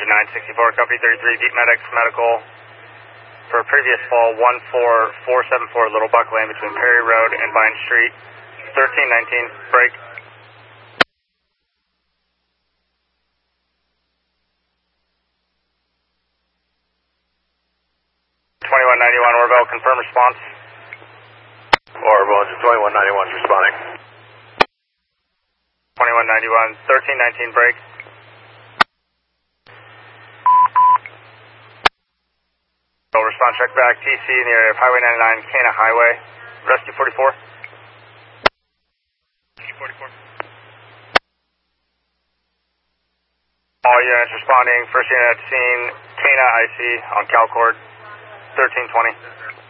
Engine 964, copy 33, Deep Medics Medical. For a previous fall, 14474 Little Buck Lane between Perry Road and Vine Street. 1319, break. 2191, Orville, confirm response. Orville, 2191 responding. 2191, 1319, break. Response check back, TC in the area of Highway 99, Cana Highway, Rescue 44. Rescue 44. All units responding, first unit at scene, Cana IC on Calcord, 1320.